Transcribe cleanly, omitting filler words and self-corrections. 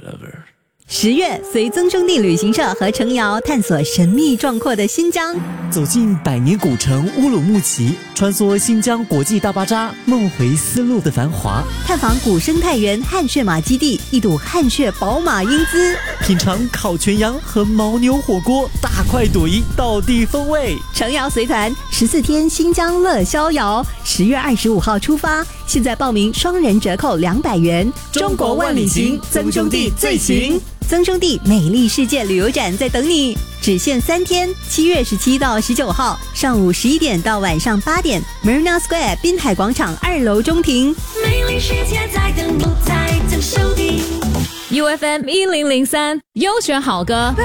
10月，随曾兄弟旅行社和程瑶探索神秘壮阔的新疆， 走进百年古城乌鲁木齐，穿梭新疆国际大巴扎，梦回丝路的繁华， 探访古生态园汗血马基地，一睹汗血宝马英姿， 品尝烤全羊和牦牛火锅，大快朵颐，道地风味。 程瑶随团14天新疆乐逍遥，10月25号出发，现在报名双人折扣200元。 中国万里行，曾兄弟最行。 曾兄弟美丽世界旅游展在等你，只限3天，7月17到19号，上午11点到晚上8点 ，Marina Square 滨海广场2楼中庭。 美丽世界在等我，在曾兄弟。 UFM 1003优选好歌。